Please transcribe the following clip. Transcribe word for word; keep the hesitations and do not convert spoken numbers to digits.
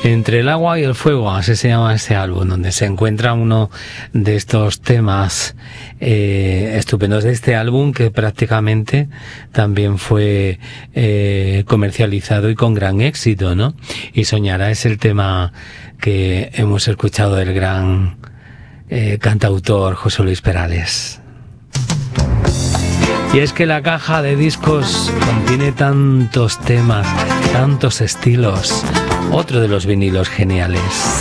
Entre el agua y el fuego, así se llama este álbum, donde se encuentra uno de estos temas eh, estupendos de este álbum, que prácticamente también fue eh, comercializado y con gran éxito, ¿no? Y Soñará es el tema que hemos escuchado del gran eh, cantautor José Luis Perales. Y es que la caja de discos contiene tantos temas, tantos estilos. Otro de los vinilos geniales.